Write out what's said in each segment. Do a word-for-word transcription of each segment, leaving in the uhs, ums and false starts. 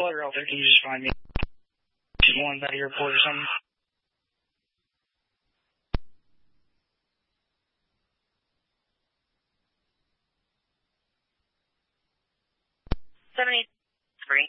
Blood or out there, can you just find me one at the airport or something? seventy-three.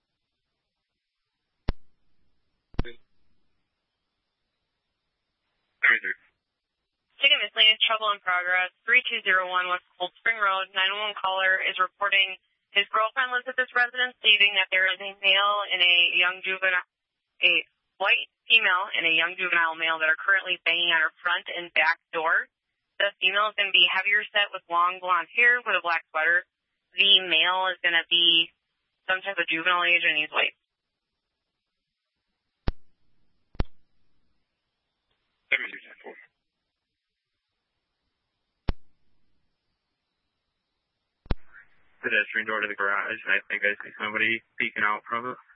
Ticket miscellaneous trouble in progress. three two zero one West Cold Spring Road. nine one one caller is reporting his girlfriend lives at this residence, stating that there is a male and a young juvenile, a white female and a young juvenile male that are currently banging on her front and back door. The female is going to be heavier set with long blonde hair with a black sweater. The male is going to be some type of juvenile age and he's white. Pedestrian door to the garage, and I think I see somebody peeking out from it.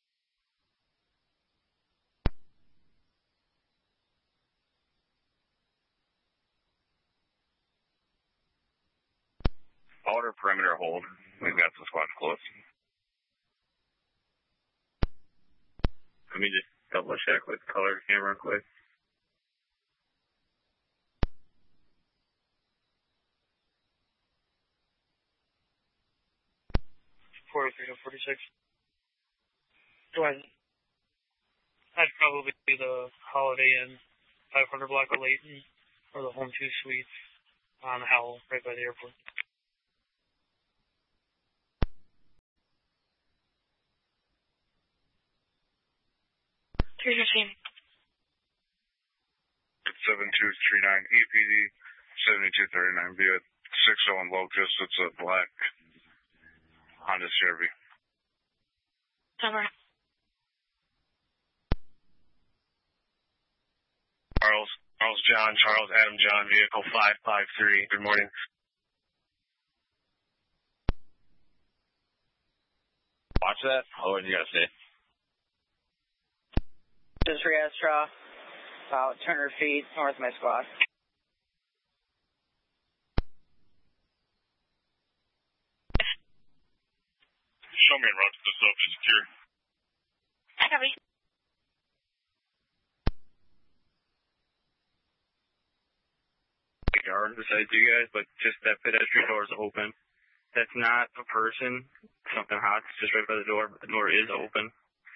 Outer perimeter hold. We've got some squads close. Let me just double check with color camera quick. forty-three to forty-six. Go ahead. I'd probably be the Holiday Inn, five hundred block of Layton, or the Home two Suites on Howell, right by the airport. three fifteen. It's seven two three nine E P D seventy-two thirty-nine. Be at six oh one Locust. It's a black Honda C R V. Summer. Charles, Charles John, Charles Adam John, vehicle five five three. Good morning. Watch that. Oh, what do you got to say? This is Riastra, about two hundred feet north of my squad. Show me en route to the subject secure. I copy. Yard beside you guys, but just that pedestrian door is open. That's not a person. Something hot's just right by the door, but the door is open.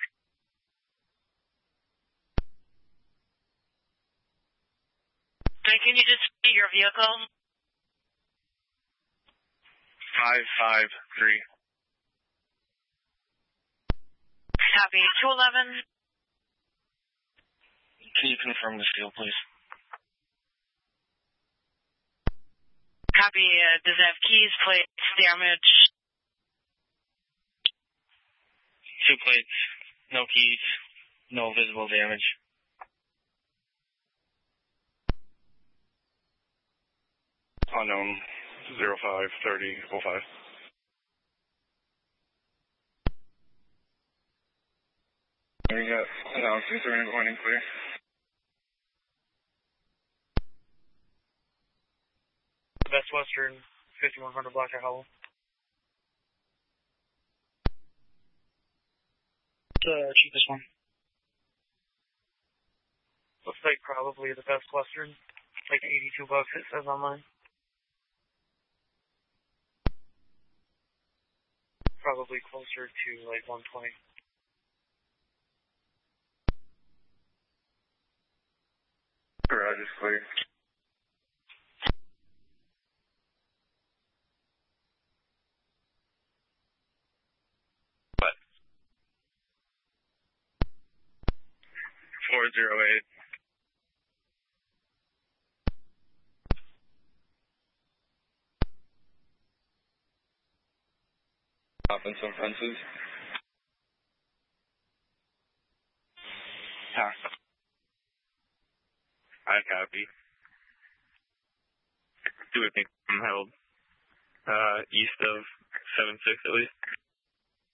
Can you just see your vehicle? five five three. Copy. two eleven. Can you confirm the seal, please? Copy. Uh, does it have keys, plates, damage? Two plates, no keys, no visible damage. Unknown zero five thirty oh five. We got announcements are going in clear. Best Western, fifty-one hundred block of Howell. The cheapest one. Looks like probably the Best Western. It's like eighty-two bucks, it says online. Probably closer to like one twenty. Garage is clear. What? four zero eight. Popping some fences. Yeah. I copy. Do we think I'm held uh, east of seven six at least?